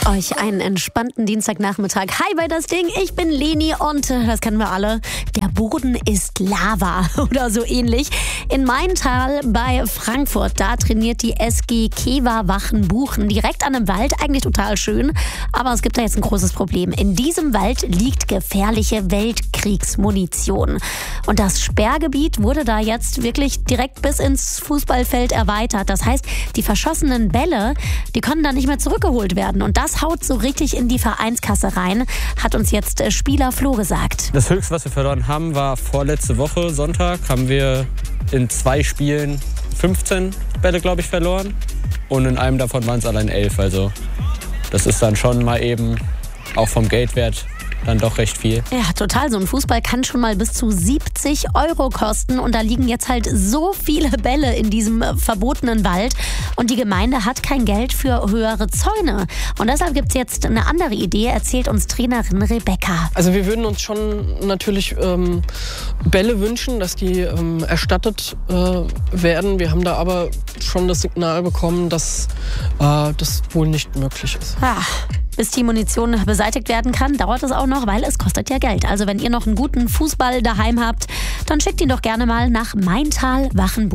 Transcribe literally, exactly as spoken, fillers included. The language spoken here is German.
Euch einen entspannten Dienstagnachmittag. Hi bei das Ding, ich bin Leni und äh, das kennen wir alle. Der Boden ist Lava oder so ähnlich. In Maintal bei Frankfurt, da trainiert die S G Kewa Wachenbuchen direkt an einem Wald. Eigentlich total schön, aber es gibt da jetzt ein großes Problem. In diesem Wald liegt gefährliche Weltkriegsmunition. Und das Sperrgebiet wurde da jetzt wirklich direkt bis ins Fußballfeld erweitert. Das heißt, die verschossenen Bälle, die können da nicht mehr zurückgeholt werden. Und das haut so richtig in die Vereinskasse rein, hat uns jetzt Spieler Flo gesagt. Das Höchste, was wir verloren haben, war vorletzte Woche, Sonntag, haben wir in zwei Spielen fünfzehn Bälle, glaube ich, verloren. Und in einem davon waren es allein elf. Also das ist dann schon mal eben, auch vom Geldwert, dann doch recht viel. Ja, total. So ein Fußball kann schon mal bis zu siebzig Euro kosten. Und da liegen jetzt halt so viele Bälle in diesem verbotenen Wald. Und die Gemeinde hat kein Geld für höhere Zäune. Und deshalb gibt es jetzt eine andere Idee, erzählt uns Trainerin Rebecca. Also wir würden uns schon natürlich ähm, Bälle wünschen, dass die ähm, erstattet äh, werden. Wir haben da aber schon das Signal bekommen, dass äh, das wohl nicht möglich ist. Ah. Bis die Munition beseitigt werden kann, dauert es auch noch, weil es kostet ja Geld. Also wenn ihr noch einen guten Fußball daheim habt, dann schickt ihn doch gerne mal nach Maintal Wachenbuchen.